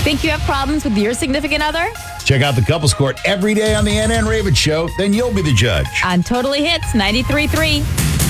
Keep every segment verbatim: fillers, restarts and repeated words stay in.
Think you have problems with your significant other? Check out the Couples Court every day on the Ann Ann Ravitch Show. Then you'll be the judge. On Totally Hits ninety-three point three.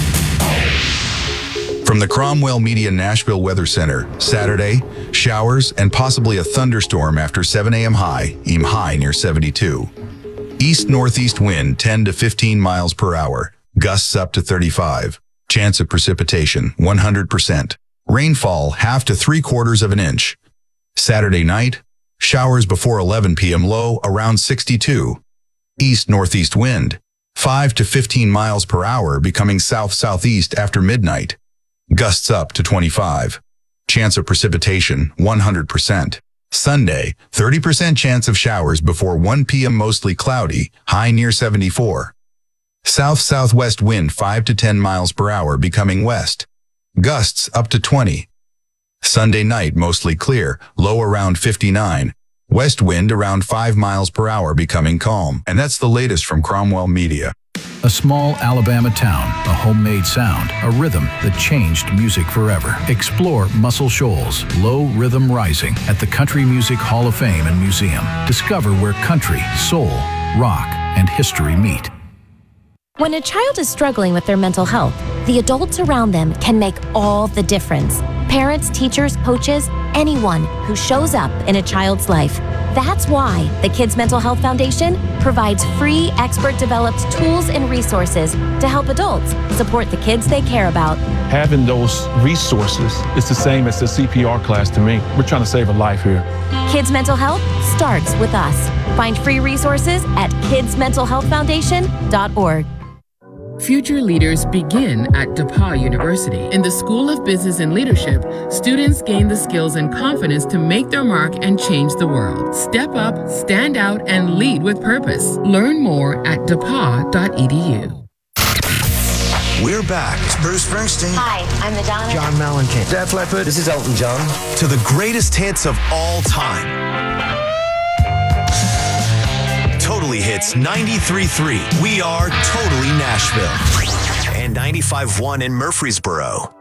From the Cromwell Media Nashville Weather Center, Saturday, showers and possibly a thunderstorm after seven a.m. high, eam high near seventy-two. East-northeast wind ten to fifteen miles per hour, gusts up to thirty-five. Chance of precipitation one hundred percent. Rainfall half to three quarters of an inch. Saturday night, showers before eleven p.m. low around sixty-two. East-northeast wind five to fifteen miles per hour becoming south-southeast after midnight. Gusts up to twenty-five. Chance of precipitation one hundred percent. Sunday, thirty percent chance of showers before one p.m. mostly cloudy, high near seventy-four. South-southwest wind five to ten miles per hour becoming west. Gusts up to twenty. Sunday night mostly clear, low around fifty-nine. West wind around five miles per hour becoming calm. And that's the latest from Cromwell Media. A small Alabama town, a homemade sound, a rhythm that changed music forever. Explore Muscle Shoals, Low Rhythm Rising at the Country Music Hall of Fame and Museum. Discover where country, soul, rock, and history meet. When a child is struggling with their mental health, the adults around them can make all the difference. Parents, teachers, coaches, anyone who shows up in a child's life. That's why the Kids Mental Health Foundation provides free, expert-developed tools and resources to help adults support the kids they care about. Having those resources is the same as the C P R class to me. We're trying to save a life here. Kids Mental Health starts with us. Find free resources at kids mental health foundation dot org. Future leaders begin at DePauw University. In the School of Business and Leadership, students gain the skills and confidence to make their mark and change the world. Step up, stand out, and lead with purpose. Learn more at d e p a w dot e d u. We're back. It's Bruce Springsteen. Hi, I'm Madonna. John Mellencamp. Def Leppard. This is Elton John. To the greatest hits of all time. Totally Hits ninety-three point three. We are Totally Nashville. And ninety-five point one in Murfreesboro.